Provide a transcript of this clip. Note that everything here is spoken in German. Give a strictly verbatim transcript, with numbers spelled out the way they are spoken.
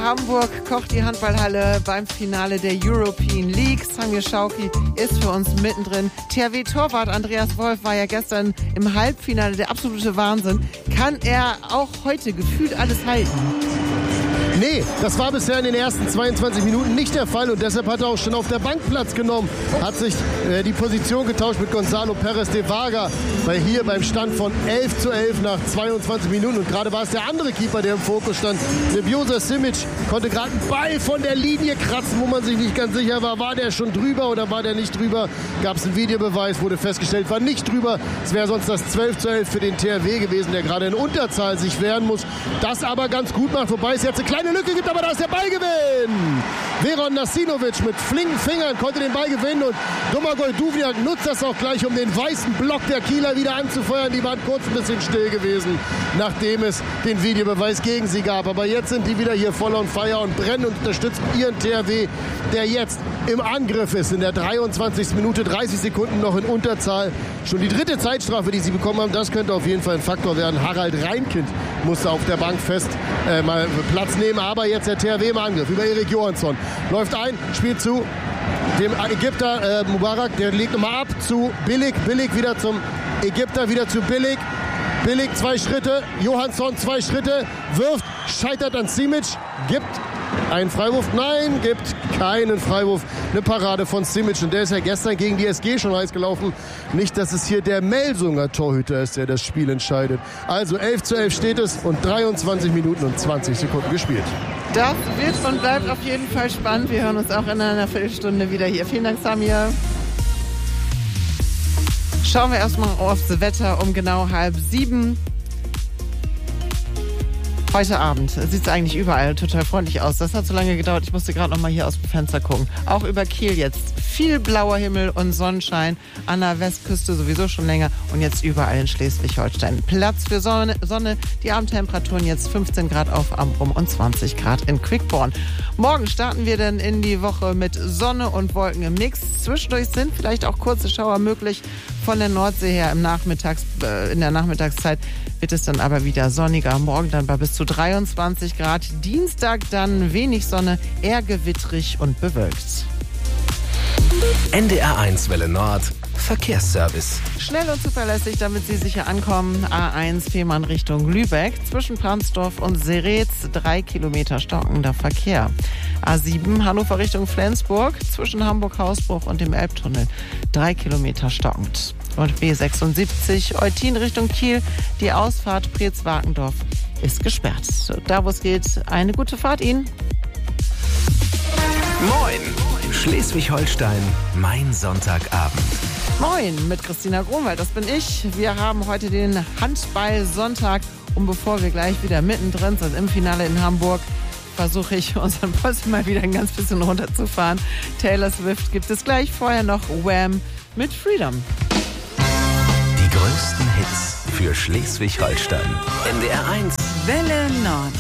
Hamburg kocht die Handballhalle beim Finale der European League. Samir Schauki ist für uns mittendrin. T H W-Torwart Andreas Wolf war ja gestern im Halbfinale der absolute Wahnsinn. Kann er auch heute gefühlt alles halten? Nee, das war bisher in den ersten zweiundzwanzig Minuten nicht der Fall und deshalb hat er auch schon auf der Bank Platz genommen. Hat sich äh, die Position getauscht mit Gonzalo Perez de Vaga, weil hier beim Stand von elf zu elf nach zweiundzwanzig Minuten und gerade war es der andere Keeper, der im Fokus stand. Nebiosa Simic konnte gerade einen Ball von der Linie kratzen, wo man sich nicht ganz sicher war, war der schon drüber oder war der nicht drüber. Gab es einen Videobeweis, wurde festgestellt, war nicht drüber. Es wäre sonst das zwölf zu elf für den T H W gewesen, der gerade in Unterzahl sich wehren muss. Das aber ganz gut macht, wobei es jetzt eine kleine Lücke gibt, aber da ist der Ballgewinn. Veron Nasinovic mit flinken Fingern konnte den Ball gewinnen und Domagoj Duvnjak nutzt das auch gleich, um den weißen Block der Kieler wieder anzufeuern. Die waren kurz ein bisschen still gewesen, nachdem es den Videobeweis gegen sie gab. Aber jetzt sind die wieder hier voll on fire und brennen und unterstützen ihren T H W, der jetzt im Angriff ist. In der dreiundzwanzigsten Minute, dreißig Sekunden noch in Unterzahl. Schon die dritte Zeitstrafe, die sie bekommen haben, das könnte auf jeden Fall ein Faktor werden. Harald Reinkind musste auf der Bank fest äh, mal Platz nehmen, aber jetzt der T H W im Angriff über Erik Johansson. Läuft ein, spielt zu dem Ägypter äh, Mubarak, der legt nochmal ab zu Billig, Billig wieder zum Ägypter, wieder zu Billig. Billig zwei Schritte, Johansson zwei Schritte, wirft, scheitert an Simic, gibt einen Freiwurf, nein, gibt keinen Freiwurf. Eine Parade von Simic und der ist ja gestern gegen die S G schon heiß gelaufen. Nicht, dass es hier der Melsunger Torhüter ist, der das Spiel entscheidet. Also elf zu elf steht es und dreiundzwanzig Minuten und zwanzig Sekunden gespielt. Das wird und bleibt auf jeden Fall spannend. Wir hören uns auch in einer Viertelstunde wieder hier. Vielen Dank, Samir. Schauen wir erstmal aufs Wetter um genau halb sieben. Heute Abend sieht es eigentlich überall total freundlich aus. Das hat so lange gedauert, ich musste gerade noch mal hier aus dem Fenster gucken. Auch über Kiel jetzt viel blauer Himmel und Sonnenschein. An der Westküste sowieso schon länger und jetzt überall in Schleswig-Holstein. Platz für Sonne. Sonne. Die Abendtemperaturen jetzt fünfzehn Grad auf Amrum und zwanzig Grad in Quickborn. Morgen starten wir dann in die Woche mit Sonne und Wolken im Mix. Zwischendurch sind vielleicht auch kurze Schauer möglich. Von der Nordsee her im Nachmittags, äh, in der Nachmittagszeit wird es dann aber wieder sonniger. Morgen dann bei bis zu dreiundzwanzig Grad. Dienstag dann wenig Sonne, eher gewittrig und bewölkt. N D R eins Welle Nord. Verkehrsservice. Schnell und zuverlässig, damit Sie sicher ankommen. A eins Fehmarn Richtung Lübeck. Zwischen Pansdorf und Seretz drei Kilometer stockender Verkehr. A sieben Hannover Richtung Flensburg. Zwischen Hamburg-Hausbruch und dem Elbtunnel drei Kilometer stockend. Und B sechsundsiebzig Eutin Richtung Kiel. Die Ausfahrt Preetz-Wakendorf ist gesperrt. Da, wo es geht, eine gute Fahrt Ihnen. Moin! Schleswig-Holstein, mein Sonntagabend. Moin, mit Christina Grunwald, das bin ich. Wir haben heute den Handball-Sonntag. Und bevor wir gleich wieder mittendrin sind im Finale in Hamburg, versuche ich unseren Post mal wieder ein ganz bisschen runterzufahren. Taylor Swift gibt es gleich, vorher noch Wham mit Freedom. Die größten Hits für Schleswig-Holstein. N D R eins Welle Nord.